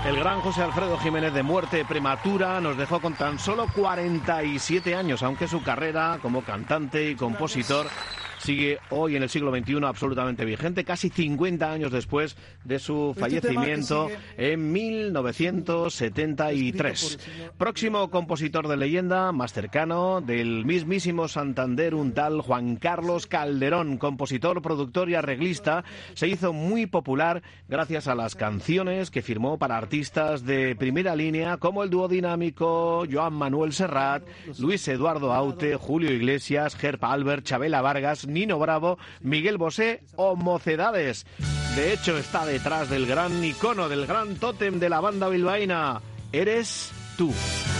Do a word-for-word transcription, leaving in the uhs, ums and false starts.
El gran José Alfredo Jiménez, de muerte prematura, nos dejó con tan solo cuarenta y siete años, aunque su carrera como cantante y compositor sigue hoy en el siglo veintiuno absolutamente vigente, casi cincuenta años después de su fallecimiento en mil novecientos setenta y tres. Próximo compositor de leyenda, más cercano, del mismísimo Santander, un tal Juan Carlos Calderón, compositor, productor y arreglista. Se hizo muy popular gracias a las canciones que firmó para artistas de primera línea como el dúo dinámico Joan Manuel Serrat, Luis Eduardo Aute, Julio Iglesias, Herb Albert, Chabela Vargas, Nino Bravo, Miguel Bosé o Mocedades. De hecho, está detrás del gran icono, del gran tótem de la banda bilbaína. Eres tú.